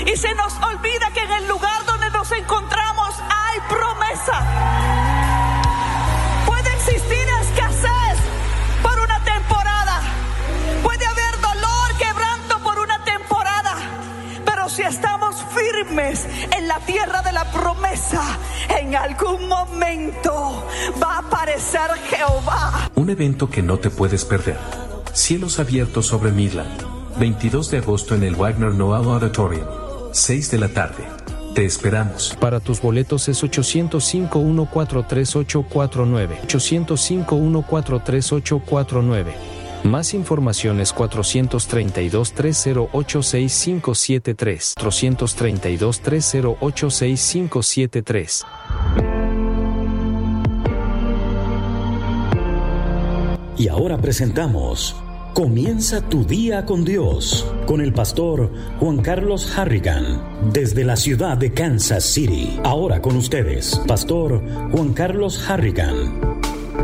Y se nos olvida que en el lugar donde nos encontramos hay promesa. Puede existir escasez por una temporada. Puede haber dolor, quebranto por una temporada. Pero si estamos firmes en la tierra de la promesa, en algún momento va a aparecer Jehová. Un evento que no te puedes perder. Cielos abiertos sobre Midland. 22 de agosto en el Wagner Noel Auditorium. 6 de la tarde. Te esperamos. Para tus boletos es 805-143-849. 805-143-849. Más información es 432-308-6573. 432-308-6573. Y ahora presentamos Comienza tu día con Dios, con el pastor Juan Carlos Harrigan, desde la ciudad de Kansas City. Ahora con ustedes, pastor Juan Carlos Harrigan.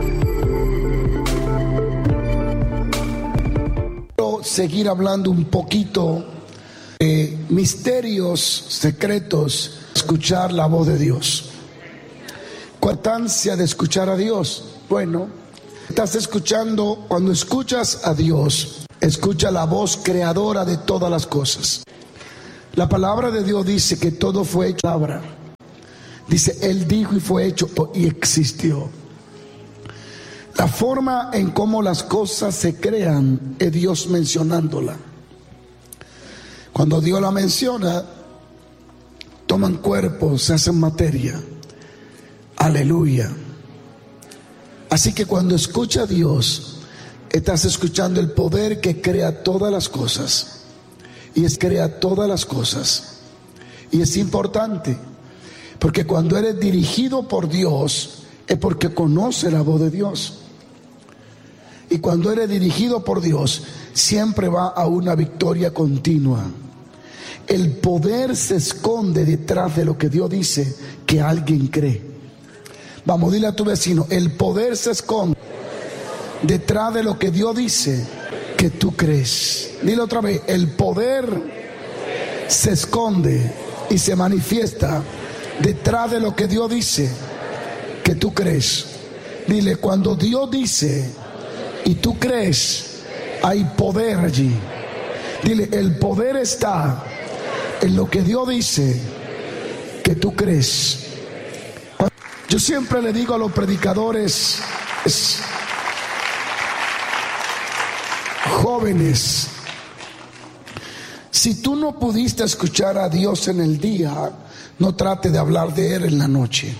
Quiero seguir hablando un poquito de misterios secretos, escuchar la voz de Dios. ¿Cuál es la importancia de escuchar a Dios? Bueno, estás escuchando, cuando escuchas a Dios, escucha la voz creadora de todas las cosas. La palabra de Dios dice que todo fue hecho palabra. Dice, Él dijo y fue hecho y existió. La forma en cómo las cosas se crean es Dios mencionándola. Cuando Dios la menciona, toman cuerpo, se hacen materia. Aleluya. Así que cuando escucha a Dios, estás escuchando el poder que crea todas las cosas. Y crea todas las cosas. Y es importante, porque cuando eres dirigido por Dios, es porque conoce la voz de Dios. Y cuando eres dirigido por Dios, siempre va a una victoria continua. El poder se esconde detrás de lo que Dios dice que alguien cree. Vamos, dile a tu vecino, el poder se esconde detrás de lo que Dios dice que tú crees. Dile otra vez, el poder se esconde y se manifiesta detrás de lo que Dios dice que tú crees. Dile, cuando Dios dice y tú crees, hay poder allí. Dile, el poder está en lo que Dios dice que tú crees. Yo siempre le digo a los predicadores jóvenes, si tú no pudiste escuchar a Dios en el día, no trate de hablar de Él en la noche.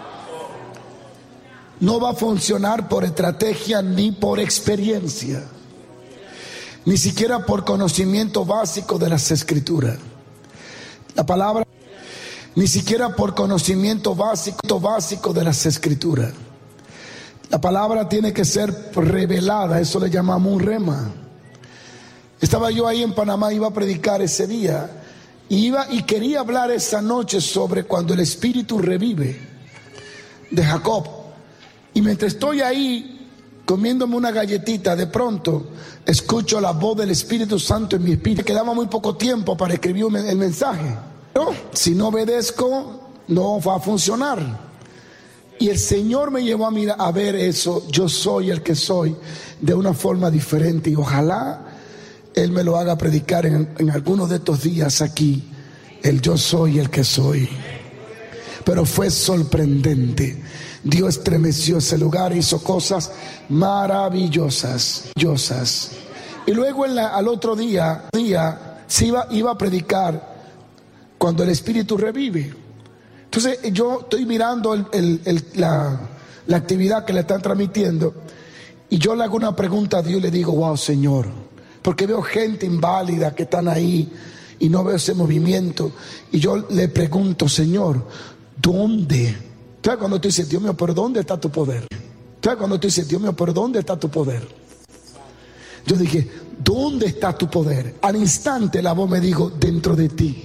No va a funcionar por estrategia ni por experiencia, ni siquiera por conocimiento básico de las Escrituras. La palabra, ni siquiera por conocimiento básico de las Escrituras. La palabra tiene que ser revelada, eso le llamamos un rema. Estaba yo ahí en Panamá, iba a predicar ese día, y quería hablar esa noche sobre cuando el Espíritu revive de Jacob. Y mientras estoy ahí comiéndome una galletita, de pronto escucho la voz del Espíritu Santo en mi espíritu. Quedaba muy poco tiempo para escribir el mensaje. No, si no obedezco, no va a funcionar. Y el Señor me llevó a ver eso, yo soy el que soy, de una forma diferente. Y ojalá Él me lo haga predicar en algunos de estos días aquí, el yo soy el que soy. Pero fue sorprendente. Dios estremeció ese lugar, hizo cosas maravillosas. Y luego al otro día se iba a predicar cuando el Espíritu revive. Entonces yo estoy mirando la actividad que le están transmitiendo, y yo le hago una pregunta a Dios y le digo, wow, Señor, porque veo gente inválida que están ahí y no veo ese movimiento, y yo le pregunto, Señor, ¿dónde? ¿Sabes cuando tú dices, Dios mío, pero dónde está tu poder? ¿Sabes cuando tú dices, Dios mío, pero dónde está tu poder? Yo dije, ¿dónde está tu poder? Al instante la voz me dijo, dentro de ti.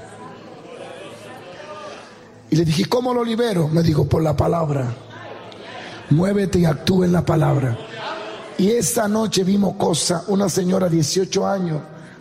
Y le dije, ¿cómo lo libero? Me dijo, por la palabra. Muévete y actúa en la palabra. Y esa noche vimos cosas. Una señora de 18 años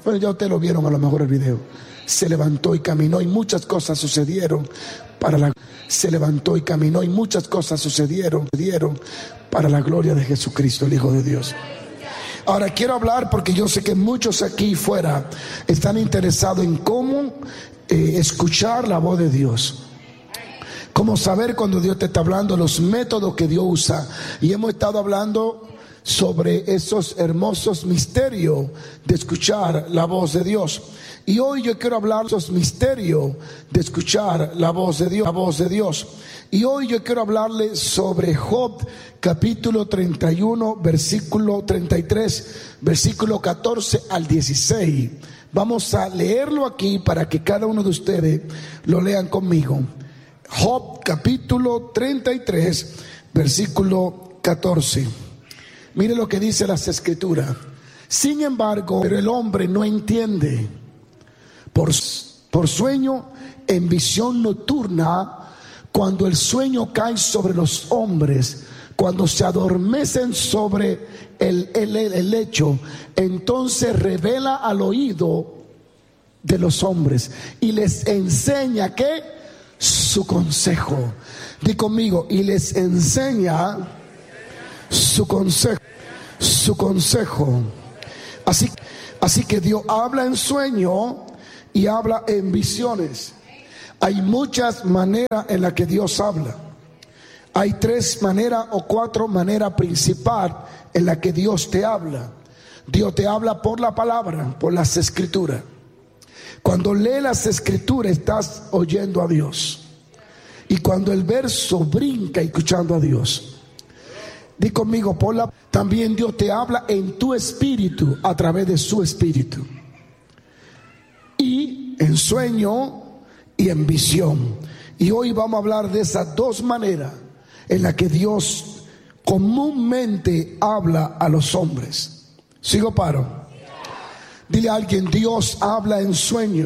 Bueno, ya ustedes lo vieron a lo mejor el video. Se levantó y caminó y muchas cosas sucedieron se levantó y caminó y muchas cosas sucedieron para la gloria de Jesucristo, el Hijo de Dios. Ahora quiero hablar, porque yo sé que muchos aquí fuera están interesados en cómo escuchar la voz de Dios, cómo saber cuando Dios te está hablando, los métodos que Dios usa. Y hemos estado hablando sobre esos hermosos misterios de escuchar la voz de Dios. Y hoy yo quiero hablar de esos misterios de escuchar la voz de Dios, Y hoy yo quiero hablarles sobre Job, capítulo 31, versículo 33, versículo 14 al 16. Vamos a leerlo aquí para que cada uno de ustedes lo lean conmigo. Job, capítulo 33, versículo 14. Mire lo que dice las Escrituras. Sin embargo, pero el hombre no entiende. Por sueño, en visión nocturna, cuando el sueño cae sobre los hombres, cuando se adormecen sobre el lecho, entonces revela al oído de los hombres y les enseña ¿qué? Su consejo. Di conmigo, y les enseña su consejo. Así que Dios habla en sueño y habla en visiones. Hay muchas maneras en las que Dios habla. Hay 3 maneras o 4 maneras principales en las que Dios te habla. Dios te habla por la palabra, por las Escrituras. Cuando lees las Escrituras estás oyendo a Dios. Y cuando el verso brinca escuchando a Dios. Di conmigo, también Dios te habla en tu espíritu a través de su espíritu. Y en sueño y en visión. Y hoy vamos a hablar de esas 2 maneras en las que Dios comúnmente habla a los hombres. ¿Sigo paro? Dile a alguien, Dios habla en sueño.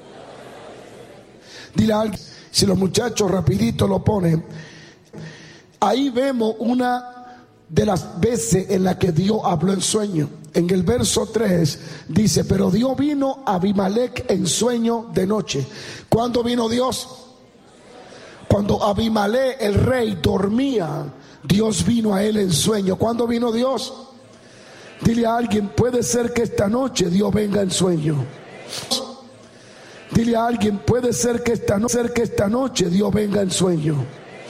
Dile a alguien, si los muchachos rapidito lo ponen. Ahí vemos una de las veces en la que Dios habló en sueño. En el verso 3 dice, pero Dios vino a Abimelech en sueño de noche. ¿Cuándo vino Dios? Cuando Abimelech, el rey, dormía, Dios vino a él en sueño. ¿Cuándo vino Dios? Dile a alguien, puede ser que esta noche Dios venga en sueño. Dile a alguien, puede ser que esta noche Dios venga en sueño.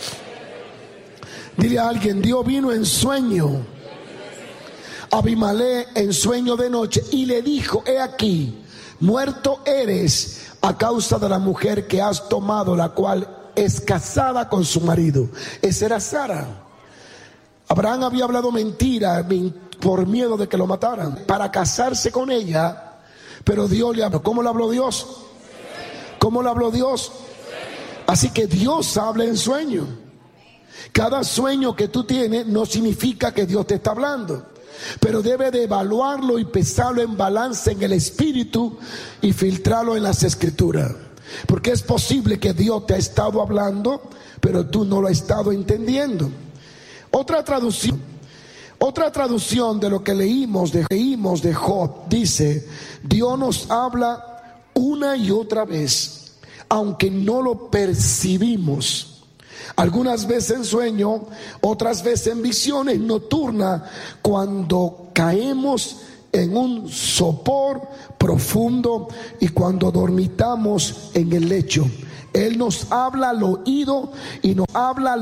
Dile a alguien, Dios vino en sueño. Abimelech en sueño de noche y le dijo, he aquí, muerto eres a causa de la mujer que has tomado, la cual es casada con su marido. Esa era Sara. Abraham había hablado mentira por miedo de que lo mataran para casarse con ella, pero Dios le habló. ¿Cómo le habló Dios? ¿Cómo le habló Dios? Así que Dios habla en sueño. Cada sueño que tú tienes no significa que Dios te está hablando, pero debe de evaluarlo y pesarlo en balance en el espíritu y filtrarlo en las Escrituras, porque es posible que Dios te ha estado hablando, pero tú no lo has estado entendiendo. Otra traducción de lo que leímos de Job dice, Dios nos habla una y otra vez, aunque no lo percibimos. Algunas veces en sueño, otras veces en visiones nocturnas, cuando caemos en un sopor profundo y cuando dormitamos en el lecho. Él nos habla al oído y nos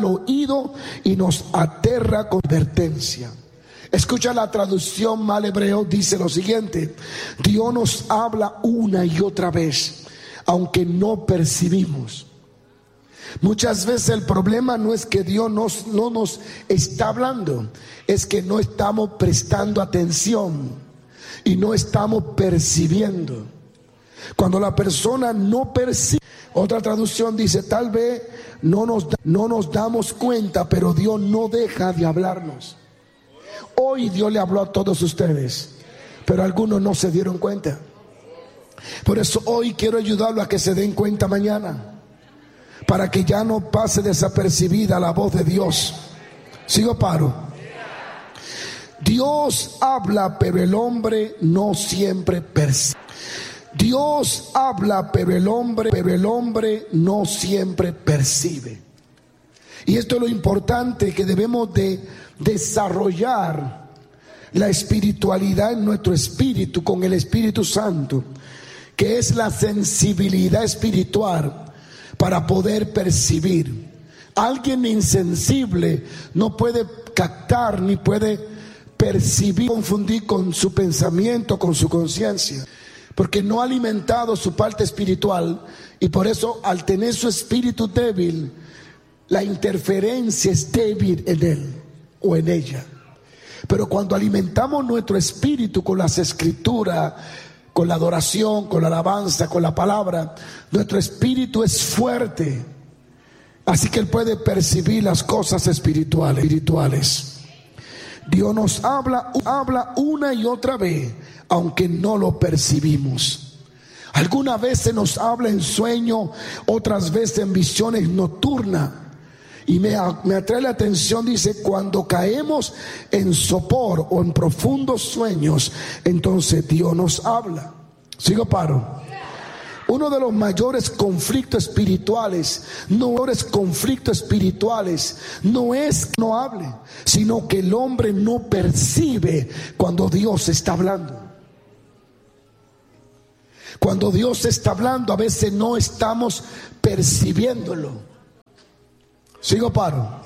aterra con advertencia. Escucha la traducción mal hebreo, dice lo siguiente: Dios nos habla una y otra vez, aunque no percibimos. Muchas veces el problema no es que Dios no nos está hablando, es que no estamos prestando atención y no estamos percibiendo. Cuando la persona no percibe, otra traducción dice, tal vez no nos damos cuenta, pero Dios no deja de hablarnos. Hoy Dios le habló a todos ustedes, pero algunos no se dieron cuenta. Por eso hoy quiero ayudarlo a que se den cuenta mañana, para que ya no pase desapercibida la voz de Dios. ¿Sigo paro? Dios habla, pero el hombre no siempre percibe. Dios habla, pero el hombre no siempre percibe. Y esto es lo importante, que debemos de desarrollar la espiritualidad en nuestro espíritu con el Espíritu Santo, que es la sensibilidad espiritual para poder percibir. Alguien insensible no puede captar ni puede percibir, confundir con su pensamiento, con su conciencia, porque no ha alimentado su parte espiritual, y por eso al tener su espíritu débil, la interferencia es débil en él o en ella. Pero cuando alimentamos nuestro espíritu con las escrituras, con la adoración, con la alabanza, con la palabra, nuestro espíritu es fuerte, así que él puede percibir las cosas espirituales. Dios nos habla una y otra vez, aunque no lo percibimos. Algunas veces nos habla en sueño, otras veces en visiones nocturnas. Y me atrae la atención, dice, cuando caemos en sopor o en profundos sueños, entonces Dios nos habla. ¿Sigo, paro? Uno de los mayores conflictos espirituales no es que no hable, sino que el hombre no percibe cuando Dios está hablando. Cuando Dios está hablando, a veces no estamos percibiéndolo. ¿Sigo, paro?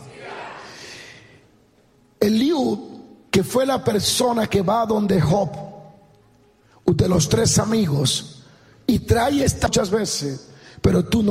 Eliud, que fue la persona que va donde Job, de los 3 amigos, y trae esta muchas veces, pero tú no